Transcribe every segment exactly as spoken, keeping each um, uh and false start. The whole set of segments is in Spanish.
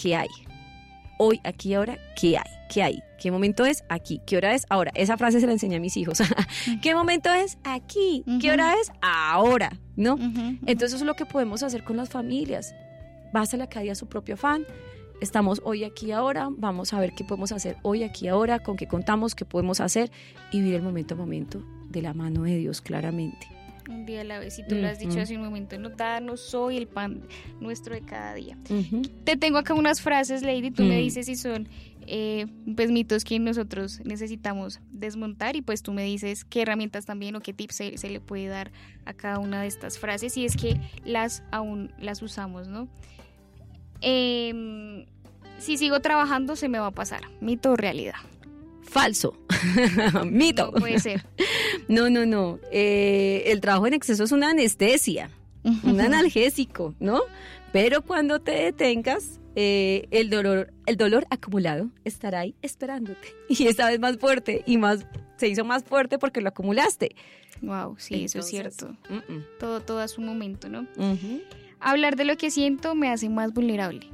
¿qué hay? Hoy, aquí y ahora, ¿qué hay? ¿Qué hay? ¿Qué momento es? Aquí. ¿Qué hora es? Ahora. Esa frase se la enseñé a mis hijos. ¿Qué momento es? Aquí. ¿Qué hora es? Ahora, ¿no? Uh-huh, uh-huh. Entonces eso es lo que podemos hacer con las familias. Básale cada día su propio afán. Estamos hoy, aquí, ahora. Vamos a ver qué podemos hacer hoy, aquí, ahora, con qué contamos, qué podemos hacer y vivir el momento a momento de la mano de Dios claramente. Un día a la vez, y tú uh-huh. lo has dicho hace un momento, no, danos hoy el pan nuestro de cada día. Uh-huh. Te tengo acá unas frases, Lady, tú uh-huh. me dices si son eh, pues mitos que nosotros necesitamos desmontar, y pues tú me dices qué herramientas también o qué tips se, se le puede dar a cada una de estas frases, y es que las aún las usamos, ¿no? Eh, si sigo trabajando se me va a pasar, mito o realidad. Falso. Mito. No puede ser. No, no, no. Eh, el trabajo en exceso es una anestesia, un analgésico, ¿no? Pero cuando te detengas, eh, el dolor, el dolor acumulado estará ahí esperándote. Y esta vez más fuerte y más, se hizo más fuerte porque lo acumulaste. Wow, sí, entonces, eso es cierto. Uh-uh. Todo, todo a su momento, ¿no? Uh-huh. Hablar de lo que siento me hace más vulnerable.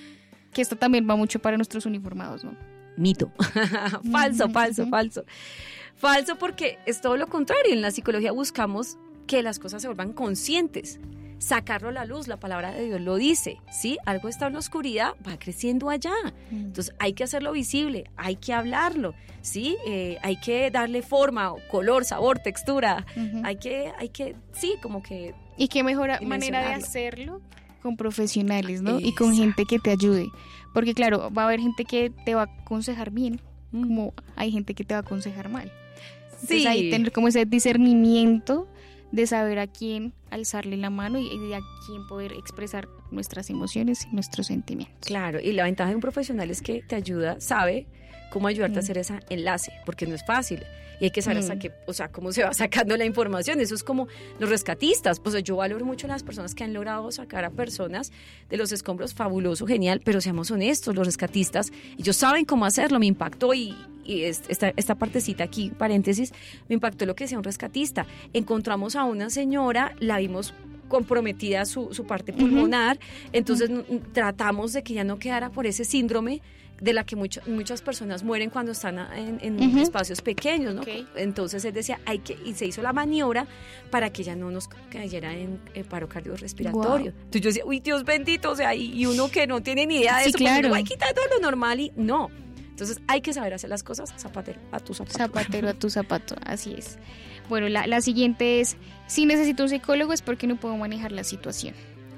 Que esto también va mucho para nuestros uniformados, ¿no? Mito. Falso, falso, falso. Falso porque es todo lo contrario. En la psicología buscamos que las cosas se vuelvan conscientes, sacarlo a la luz. La palabra de Dios lo dice, ¿sí? Algo está en la oscuridad, va creciendo allá. Entonces hay que hacerlo visible, hay que hablarlo, ¿sí? Eh, hay que darle forma, color, sabor, textura. Uh-huh. Hay que, hay que, sí, como que... Y qué mejor manera de hacerlo con profesionales, ¿no? Exacto. Y con gente que te ayude. Porque claro, va a haber gente que te va a aconsejar bien, mm. como hay gente que te va a aconsejar mal. Entonces sí. Hay que tener como ese discernimiento de saber a quién alzarle la mano y de a quién poder expresar nuestras emociones y nuestros sentimientos. Claro, y la ventaja de un profesional es que te ayuda, sabe cómo ayudarte mm. a hacer ese enlace, porque no es fácil. Y hay que saber mm. hasta qué, o sea, cómo se va sacando la información. Eso es como los rescatistas. Pues yo valoro mucho a las personas que han logrado sacar a personas de los escombros, fabuloso, genial, pero seamos honestos, los rescatistas, ellos saben cómo hacerlo. Me impactó y, y esta, esta partecita aquí, paréntesis, me impactó lo que decía un rescatista. Encontramos a una señora, la vimos comprometida su, su parte pulmonar, uh-huh. entonces uh-huh. tratamos de que ya no quedara por ese síndrome de la que mucho, muchas personas mueren cuando están en, en uh-huh. espacios pequeños, ¿no? Okay. Entonces él decía, hay que, y se hizo la maniobra para que ella no nos cayera en, en paro cardiorrespiratorio. Wow. Entonces yo decía, uy, Dios bendito, o sea, y, y uno que no tiene ni idea de sí, eso, claro. pues, hay que quitar todo lo normal y no. Entonces hay que saber hacer las cosas zapatero a tu zapato. Zapatero a tu zapato, así es. Bueno, la, la siguiente es, si necesito un psicólogo es porque no puedo manejar la situación.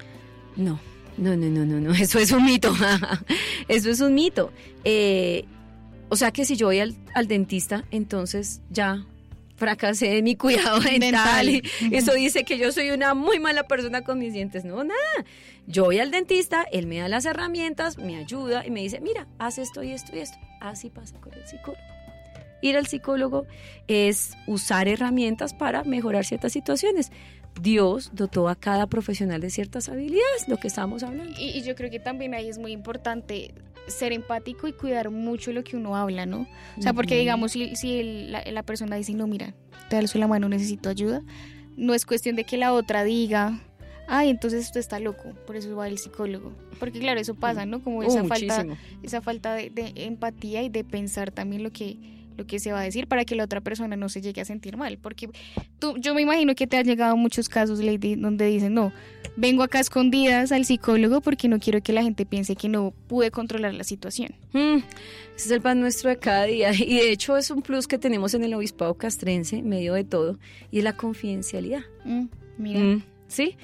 No. No, no, no, no, no, eso es un mito, eso es un mito. Eh, o sea que si yo voy al, al dentista, entonces ya fracasé en mi cuidado dental, dental. Y eso dice que yo soy una muy mala persona con mis dientes. No, nada, yo voy al dentista, él me da las herramientas, me ayuda y me dice, mira, haz esto y esto y esto. Así pasa con el psicólogo. Ir al psicólogo es usar herramientas para mejorar ciertas situaciones. Dios dotó a cada profesional de ciertas habilidades, lo que estábamos hablando. Y, y yo creo que también ahí es muy importante ser empático y cuidar mucho lo que uno habla, ¿no? O sea, porque digamos, si, si el, la, la persona dice, no, mira, te alzo la mano, necesito ayuda, no es cuestión de que la otra diga, ay, entonces usted está loco, por eso va al psicólogo. Porque claro, eso pasa, ¿no? Como esa uh, falta, esa falta de, de empatía y de pensar también lo que... lo que se va a decir para que la otra persona no se llegue a sentir mal, porque tú, yo me imagino que te han llegado muchos casos, Lady, donde dicen, no, vengo acá a escondidas al psicólogo porque no quiero que la gente piense que no pude controlar la situación. Mm, ese es el pan nuestro de cada día, y de hecho es un plus que tenemos en el obispado castrense, en medio de todo, y es la confidencialidad. Mm, mira. Mm, ¿sí?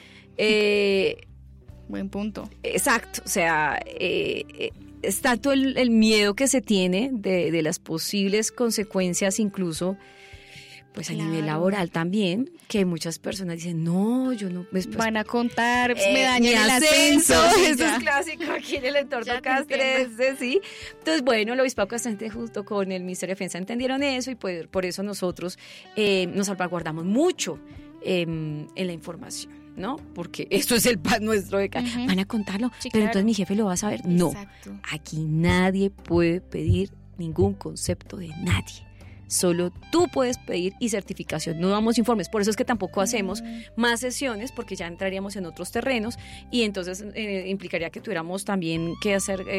Eh, Buen punto. Exacto, o sea... Eh, eh, es tanto el, el miedo que se tiene de, de las posibles consecuencias, incluso pues a claro. nivel laboral también, que muchas personas dicen, no, yo no... Pues, van a contar, eh, me dañan el ascenso. Eso es clásico aquí en el entorno castrense, ¿sí? Entonces, bueno, el obispado castrense junto con el Ministerio de Defensa entendieron eso y pues, por eso nosotros eh, nos salvaguardamos mucho eh, en la información, ¿no? Porque esto es el pan nuestro de acá. Uh-huh. Van a contarlo, sí, pero claro. entonces mi jefe lo va a saber. No, exacto. Aquí nadie puede pedir ningún concepto de nadie. Solo tú puedes pedir y certificación, no damos informes. Por eso es que tampoco hacemos más sesiones, porque ya entraríamos en otros terrenos y entonces eh, implicaría que tuviéramos también que hacer... Eh,